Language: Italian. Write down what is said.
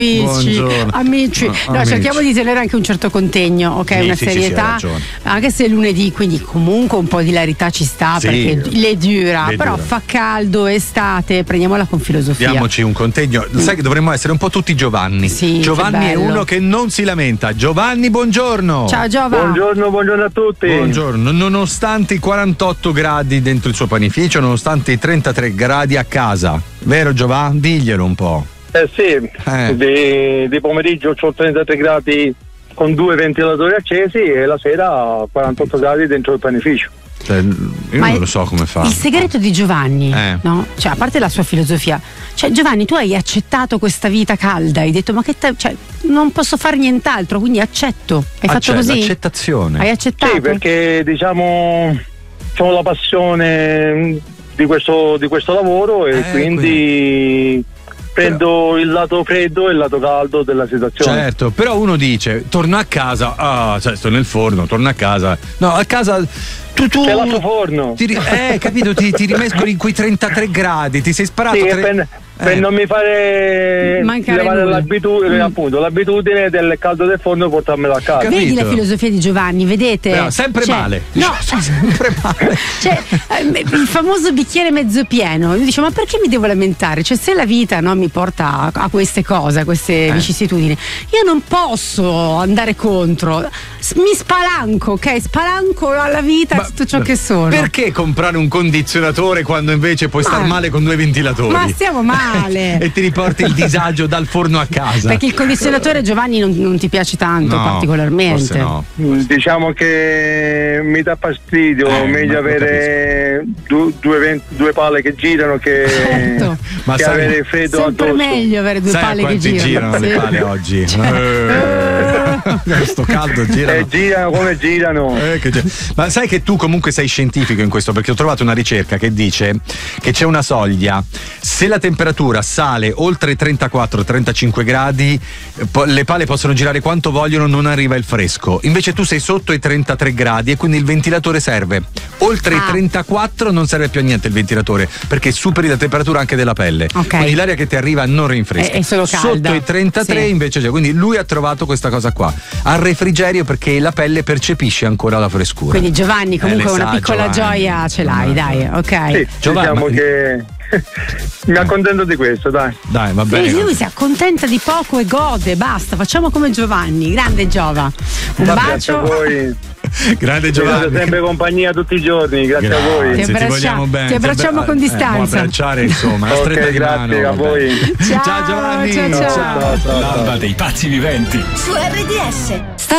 Amici. No, cerchiamo di tenere anche un certo contegno, ok? Una serietà, anche se è lunedì, quindi comunque un po' di hilarità ci sta, perché le dura, però fa caldo, estate, prendiamola con filosofia. Diamoci un contegno. Sai che dovremmo essere un po' tutti Giovanni. Giovanni è uno che non si lamenta. Giovanni, buongiorno. Ciao Giovanni. Buongiorno a tutti. Buongiorno. Nonostante i 48 gradi dentro il suo panificio, nonostante i 33 gradi a casa, vero Giovanni? Diglielo un po'. Di pomeriggio ho 33 gradi con 2 ventilatori accesi e la sera 48 gradi dentro il panificio. Io non lo so come fa. Il segreto di Giovanni, no? Cioè, a parte la sua filosofia, cioè Giovanni, tu hai accettato questa vita calda, hai detto ma che cioè, non posso fare nient'altro, quindi accetto. Hai fatto così? L'accettazione. Hai accettato? Sì, perché diciamo ho la passione di questo sto e quindi prendo il lato freddo e il lato caldo della situazione. Certo, però uno dice torno a casa, sto nel forno, torno a casa. No, a casa tu c'è l'altro forno. Capito, ti rimescoli in quei 33 gradi, ti sei sparato per non mi fare levare l'abitudine del caldo del forno e portarmelo a casa. Capito? Vedi la filosofia di Giovanni, vedete? Però sempre male. No, sempre male. Il famoso bicchiere mezzo pieno. Io dicevo, ma perché mi devo lamentare? Cioè, se la vita mi porta a queste cose, a queste vicissitudini, io non posso andare contro. Mi spalanco, ok? Spalanco alla vita tutto ciò che sono. Perché comprare un condizionatore quando invece puoi star male con 2 ventilatori? Ma stiamo male. E ti riporti il disagio dal forno a casa. Perché il condizionatore, Giovanni, non ti piace tanto particolarmente. No. Diciamo che mi dà fastidio, meglio avere due palle che girano che avere freddo addosso. Sempre meglio avere 2 palle che girano. Le palle oggi? Sto caldo girano. Girano come girano. Ma sai che tu comunque sei scientifico in questo, perché ho trovato una ricerca che dice che c'è una soglia. Se la temperatura sale oltre i 34-35 gradi, le pale possono girare quanto vogliono, non arriva il fresco. Invece tu sei sotto i 33 gradi e quindi il ventilatore serve. Oltre i 34 non serve più a niente il ventilatore, perché superi la temperatura anche della pelle. Quindi l'aria che ti arriva non rinfresca. È solo calda. Sotto i 33 invece c'è. Quindi lui ha trovato questa cosa qua. Al refrigerio, perché la pelle percepisce ancora la frescura. Quindi Giovanni comunque una piccola gioia ce l'hai, dai, ok. Sì, diciamo che mi accontento di questo, dai. Dai, va bene. Lui si accontenta di poco e gode, basta, facciamo come Giovanni. Grande Giova. Un bacio. Grazie a voi. Grande Giovanni. Vi sempre compagnia tutti i giorni, grazie a voi. Ti vogliamo bene. Ti abbracciamo con distanza. Abbracciare, insomma, stretta di grazie mano. A voi. Ciao Giovanni. Ciao. L'alba dei pazzi viventi. Su RDS.